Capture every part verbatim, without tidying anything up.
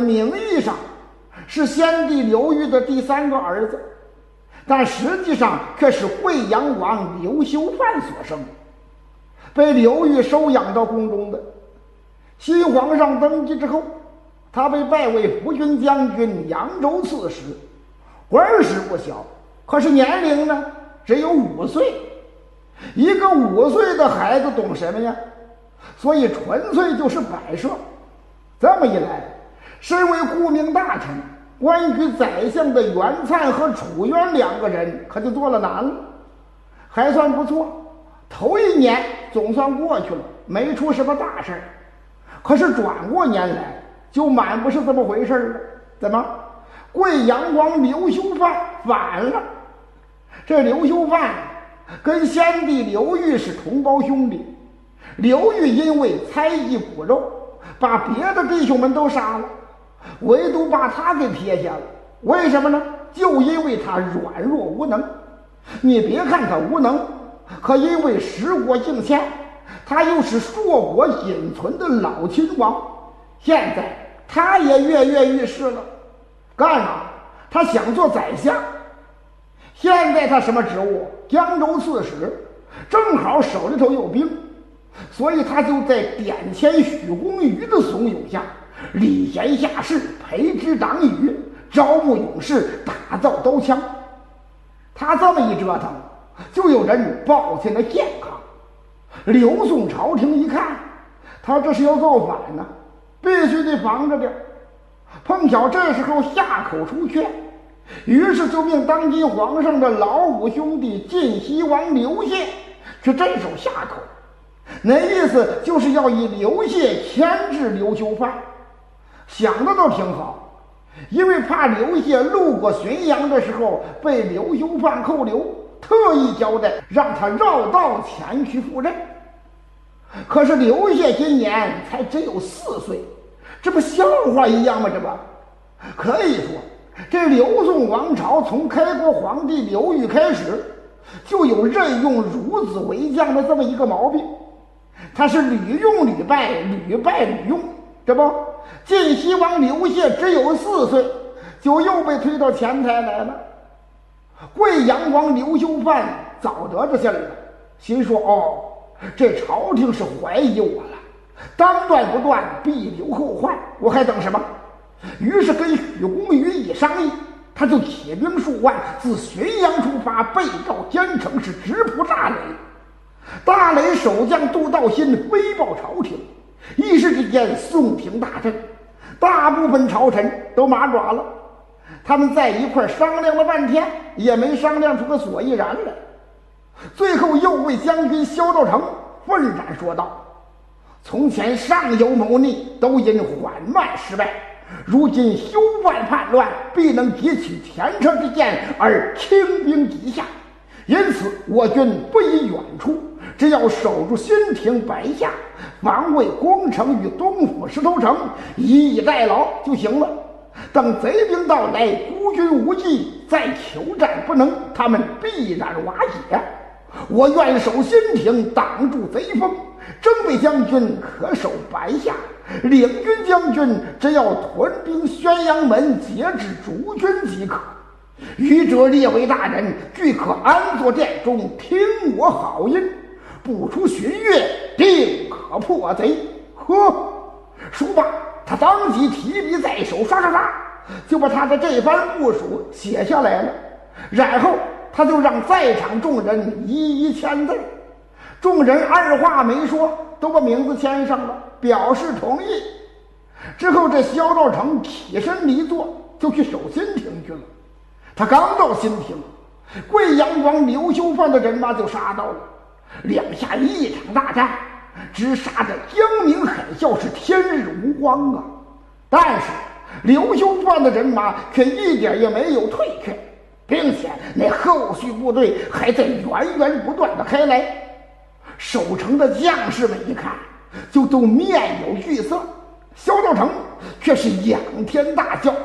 名义上是先帝刘裕的第三个儿子，但实际上却是贵阳王刘修范所生，被刘裕收养到宫中的。新皇上登基之后，他被拜为辅军将军、扬州刺史，官职不小，可是年龄呢只有五岁。一个五岁的孩子懂什么呀？所以纯粹就是摆设。这么一来，身为顾命大臣，关于宰相的袁粲和楚渊两个人可就做了难了。还算不错，头一年总算过去了，没出什么大事儿。可是转过年来，就满不是这么回事了。怎么？贵阳王刘修范反了。这刘修范跟先帝刘裕是同胞兄弟，刘裕因为猜忌骨肉，把别的弟兄们都杀了，唯独把他给撇下了。为什么呢？就因为他软弱无能。你别看他无能，可因为时过境迁，他又是硕果仅存的老亲王，现在他也跃跃欲试了。干嘛？他想做宰相。现在他什么职务？江州刺史，正好手里头有兵，所以他就在典签许公瑜的怂恿下，礼贤下士，培植党羽，招募勇士，打造刀枪。他这么一折腾，就有人抱歉了健康。刘宋朝廷一看，他这是要造反呢，必须得防着点。碰巧这时候夏口出缺，于是就命当今皇上的老五兄弟晋西王刘燮去镇守夏口，那意思就是要以刘燮牵制刘修范。想的倒挺好，因为怕刘燮路过浔阳的时候被刘修范扣留，特意交代让他绕道前去赴任。可是刘燮今年才只有四岁，这不笑话一样吗？这不可以说，这刘宋王朝从开国皇帝刘裕开始，就有任用孺子为将的这么一个毛病。他是屡用屡败，屡败屡用。这不，晋西王刘燮只有四岁，就又被推到前台来了。贵阳王刘修范早得这信了，心说：哦，这朝廷是怀疑我了，当断不断，必留后患，我还等什么？于是跟许公瑜一商议，他就起兵数万，自浔阳出发，背告兼城，是直扑大雷。大雷守将杜道新飞报朝廷，一时之间宋廷大震，大部分朝臣都麻爪了。他们在一块商量了半天，也没商量出个所以然来。最后右卫将军萧道成愤然说道：从前上有谋逆，都因缓慢失败，如今修范叛乱，必能劫取前车之鉴而轻兵击下，因此我军不宜远出，只要守住新亭白下，防卫宫城与东府石头城，以逸待劳就行了。等贼兵到来，孤军无计，再求战不能，他们必然瓦解。我愿守新亭，挡住贼锋，征卫将军可守白下，领军将军只要屯兵宣阳门，截止逐军即可。愚者列为大人，俱可安坐殿中，听我好音，不出旬月，定可破贼。呵，说罢，他当即提笔在手，刷刷刷，就把他的这番部署写下来了。然后他就让在场众人一一签字。众人二话没说，都把名字签上了，表示同意。之后这萧道成起身离座，就去守新亭去了。他刚到新亭，贵阳王刘修范的人马就杀到了，两下一场大战，直杀得江鸣海啸，是天日无光啊！但是刘修范的人马却一点也没有退却，并且那后续部队还在源源不断的开来。守城的将士们一看，就都面有惧色。萧道成却是仰天大笑：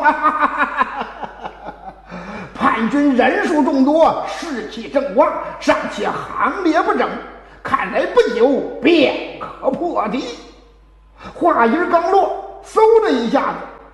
叛军人数众多，士气正旺，尚且行列不整，看来不久便可破敌。话音刚落，嗖的一下子，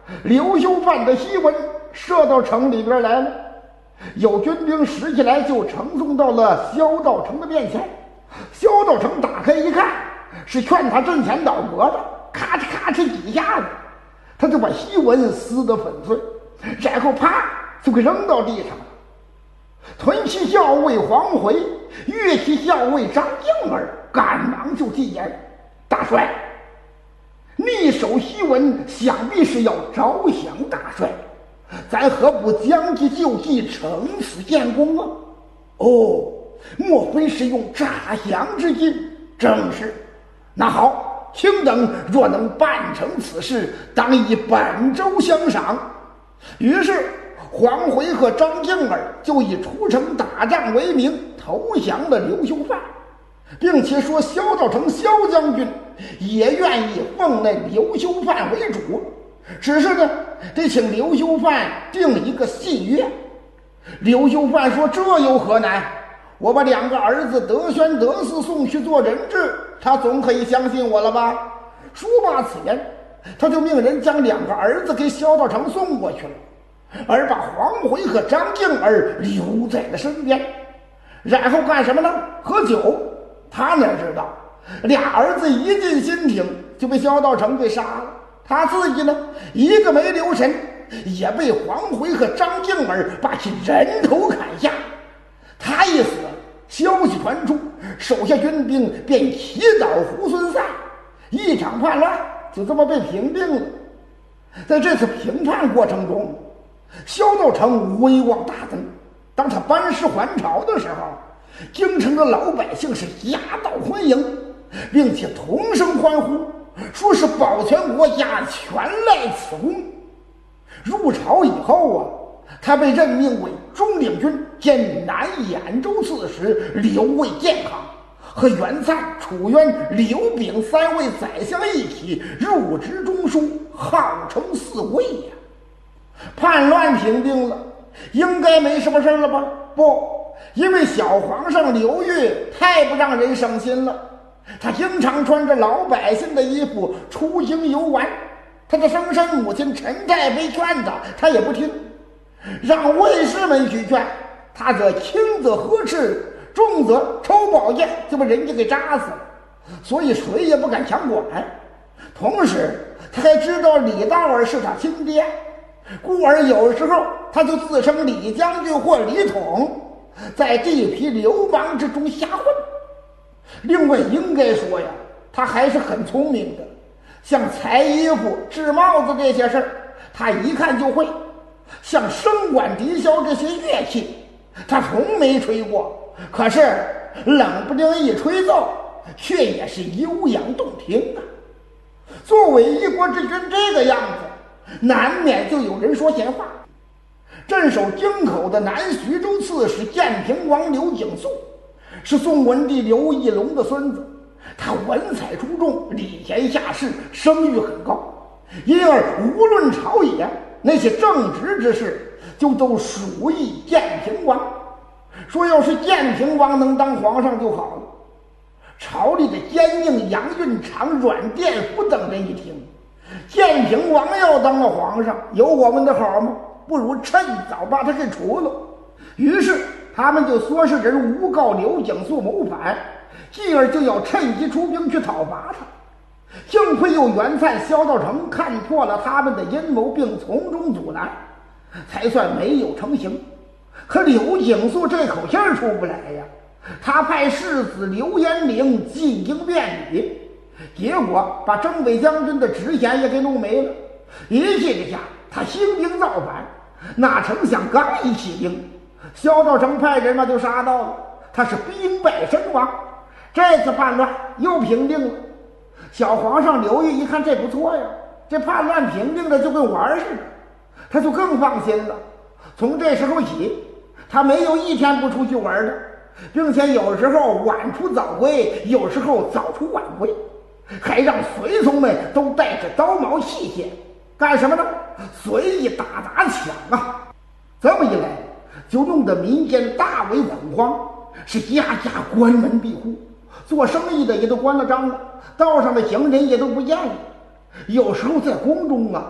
刘修范的檄文射到城里边来了，有军兵拾起来就呈送到了萧道成的面前。萧道成打开一看，是劝他阵前倒戈的，咔哧咔哧几下子，他就把檄文撕得粉碎，然后啪就给扔到地上了。屯骑校尉黄回、乐骑校尉张应儿赶忙就进言：“大帅，逆守檄文，想必是要招降大帅，咱何不将计就计，乘此建功啊？”“哦，莫非是用诈降之计？”“正是。”“那好，卿等若能办成此事，当以本州相赏。”于是黄回和张应儿就以出城打仗为名投降了刘修范，并且说萧道成萧将军也愿意奉那刘修范为主，只是呢得请刘修范定一个信约。刘修范说：“这有何难？我把两个儿子德宣、德嗣送去做人质，他总可以相信我了吧？”说罢此言，他就命人将两个儿子给萧道成送过去了，而把黄回和张应儿留在了身边。然后干什么呢？喝酒。他哪知道俩儿子一进新亭就被萧道成给杀了，他自己呢一个没留神，也被黄回和张应儿把其人头砍下。他一死，消息传出，手下军兵便祈祷胡孙赛，一场叛乱就这么被平定了。在这次平叛过程中，萧道成威望大增。当他班师还朝的时候，京城的老百姓是夹道欢迎，并且同声欢呼，说是保全国家全赖此功。入朝以后啊，他被任命为中领军兼南兖州刺史，留卫建康，和袁粲、楚渊、刘炳三位宰相一起入职中书，号称四尉呀。叛乱平定了，应该没什么事了吧？不，因为小皇上刘裕太不让人省心了，他经常穿着老百姓的衣服出京游玩。他的生身母亲陈太被劝他，他也不听，让卫士们去劝他，则轻则呵斥，重则抽宝剑就把人家给扎死了，所以谁也不敢强管。同时他还知道李道儿是他亲爹，故而有时候他就自称李将军或李统，在地痞流氓之中瞎混。另外应该说呀，他还是很聪明的，像裁衣服、制帽子这些事儿，他一看就会；像笙管、笛箫这些乐器，他从没吹过，可是冷不丁一吹奏，却也是悠扬动听啊。作为一国之君这个样子，难免就有人说闲话。镇守京口的南徐州刺史建平王刘景素，是宋文帝刘义隆的孙子，他文采出众，礼贤下士，声誉很高，因而无论朝野那些正直之事，就都属意建平王。说要是建平王能当皇上就好了。朝里的奸佞杨运长、阮殿福等人一听，建平王要当了皇上，有我们的好吗？不如趁早把他给除了。于是他们就唆使人诬告刘景素谋反，继而就要趁机出兵去讨伐他。幸亏有袁粲、萧道成看破了他们的阴谋，并从中阻拦，才算没有成行。可刘景素这口气儿出不来呀，他派世子刘延龄进京辩理，结果把政委将军的职衔也给弄没了。一气之下，他兴兵造反，哪成想刚一起兵，萧道成派人嘛就杀到了，他是兵败身亡。这次叛乱又平定了。小皇上刘裕一看这不错呀，这叛乱平定的就跟玩似的，他就更放心了。从这时候起，他没有一天不出去玩的，并且有时候晚出早归，有时候早出晚归，还让随从们都带着刀矛器械，干什么呢？随意打打抢啊！这么一来，就弄得民间大为恐慌，是家家关门闭户，做生意的也都关了张了，道上的行人也都不见了。有时候在宫中啊，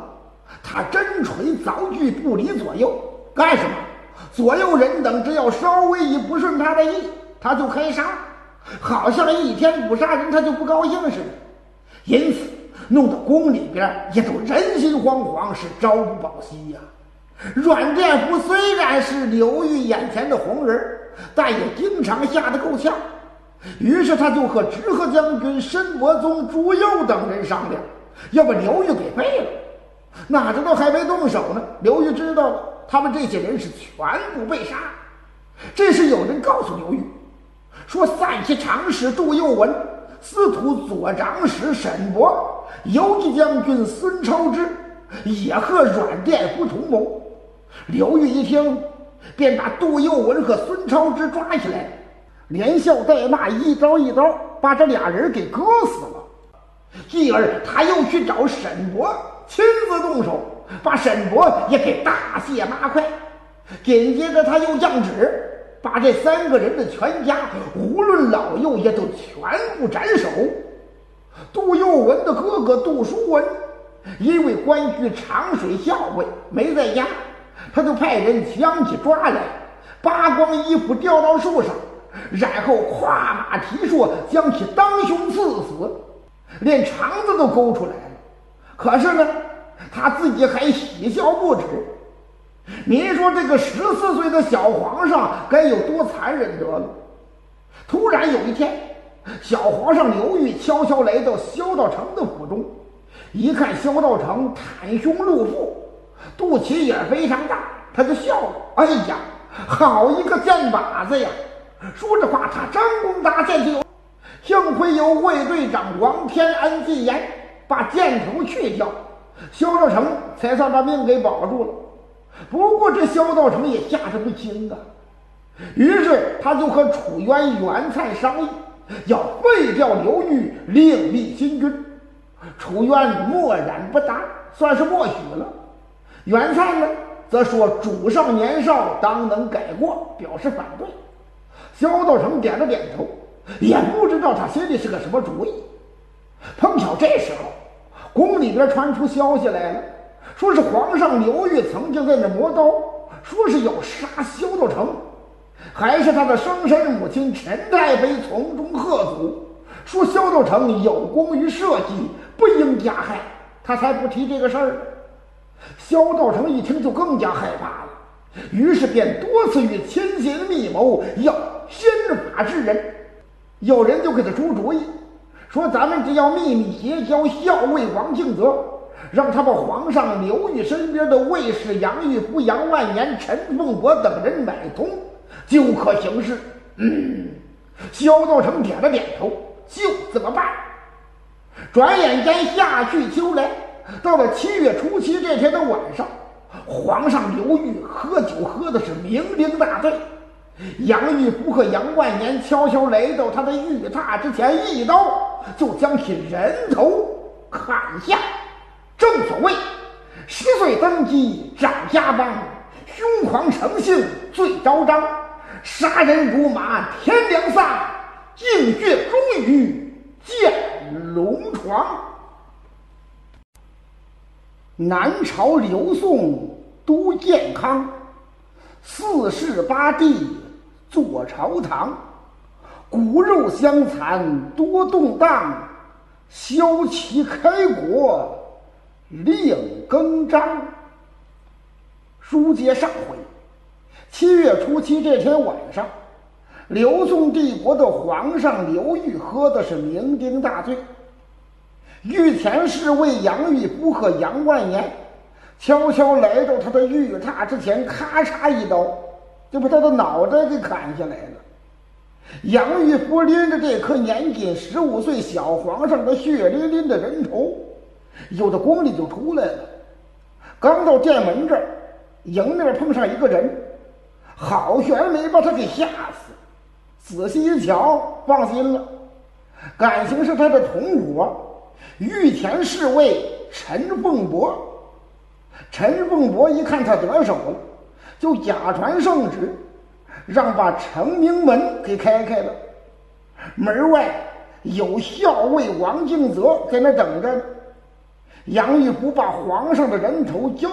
他真锤凿锯不离左右，干什么？左右人等只要稍微一不顺他的意，他就开杀，好像一天不杀人他就不高兴似的。因此弄得宫里边也都人心惶惶，是朝不保夕呀、啊。阮殿福虽然是刘裕眼前的红人，但也经常吓得够呛。于是他就和直河将军申伯宗、朱佑等人商量，要把刘裕给废了。哪知道还没动手呢，刘裕知道了，他们这些人是全部被杀。这时有人告诉刘裕说，散骑长史杜佑文、司徒左长史沈伯、游击将军孙超之也和阮殿福同谋。刘裕一听，便把杜佑文和孙超之抓起来，连笑带骂，一刀一刀把这俩人给割死了。继而他又去找沈伯，亲自动手，把沈伯也给大卸八块。紧接着他又降旨，把这三个人的全家无论老幼也都全部斩首。杜佑文的哥哥杜叔文因为官居长水校尉没在家，他就派人将其抓来，扒光衣服吊到树上，然后跨马提槊将其当胸刺死，连肠子都勾出来了。可是呢，他自己还喜笑不止。您说这个十四岁的小皇上该有多残忍得了。突然有一天，小皇上刘裕悄悄来到萧道成的府中，一看萧道成袒胸露腹，肚脐也非常大，他就笑了，哎呀，好一个箭靶子呀。说着话，他张弓搭箭就有，幸亏有卫队长王天安进言，把箭头去掉，萧道成才算把命给保住了。不过这萧道成也吓得不轻啊，于是他就和楚渊、袁粲商议，要废掉刘裕，另立新君。楚渊默然不答，算是默许了。袁粲呢，则说主上年少，当能改过，表示反对。萧道成点了点头，也不知道他心里是个什么主意。碰巧这时候，宫里边传出消息来了，说是皇上刘裕曾经在那磨刀，说是要杀萧道成，还是他的生身母亲陈太妃从中喝阻，说萧道成有功于社稷，不应加害，他才不提这个事儿。萧道成一听就更加害怕了，于是便多次与亲信密谋，要先法治人。有人就给他出主意，说咱们只要秘密结交校尉王敬泽，让他把皇上刘裕身边的卫士杨玉福、杨万年、陈凤伯等人买通，就可行事。嗯，萧道成点了点头，就这么办。转眼间夏去秋来，到了七月初七这天的晚上，皇上刘裕喝酒喝的是酩酊大醉。杨玉福和杨万年悄悄来到他的御榻之前，一刀就将其人头砍下。正所谓十岁登基长家邦，凶狂成性最昭彰，杀人如麻天良丧，净血终于见龙床。南朝刘宋都建康，四世八帝坐朝堂，骨肉相残多动荡，萧齐开国令更张。书接上回，七月初七这天晚上，刘宋帝国的皇上刘裕喝的是酩酊大醉，御前侍卫杨玉福和杨万年悄悄来到他的御榻之前，咔嚓一刀就把他的脑袋给砍下来了。杨玉福拎着这颗年仅十五岁小皇上的血淋淋的人头，有的宫里就出来了。刚到殿门这儿，迎面碰上一个人，好悬没把他给吓死。仔细一瞧，放心了，感情是他的同伙御前侍卫陈凤伯。陈凤伯一看他得手了，就假传圣旨，让把承明门给开开了。门外有校尉王敬泽在那等着呢。 杨玉不把皇上的人头交